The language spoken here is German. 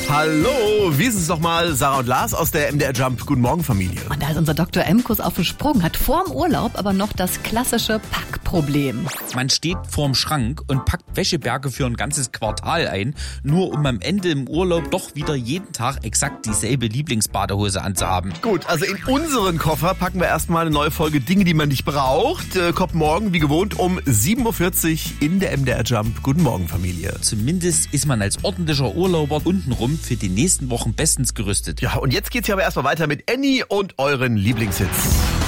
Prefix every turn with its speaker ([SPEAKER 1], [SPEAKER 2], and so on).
[SPEAKER 1] Hallo, wir sind es nochmal, Sarah und Lars aus der MDR Jump. Guten Morgen, Familie.
[SPEAKER 2] Und da ist unser Dr. Emkus auf dem Sprung, hat vorm Urlaub aber noch das klassische Packproblem.
[SPEAKER 3] Man steht vorm Schrank und packt Wäscheberge für ein ganzes Quartal ein, nur um am Ende im Urlaub doch wieder jeden Tag exakt dieselbe Lieblingsbadehose anzuhaben.
[SPEAKER 1] Gut, also in unseren Koffer packen wir erstmal eine neue Folge Dinge, die man nicht braucht. Kommt morgen, wie gewohnt, um 7.40 Uhr in der MDR Jump. Guten Morgen, Familie.
[SPEAKER 3] Zumindest ist man als ordentlicher Urlauber untenrum für die nächsten Wochen bestens gerüstet.
[SPEAKER 1] Ja, und jetzt geht's hier aber erstmal weiter mit Annie und euren Lieblingshits.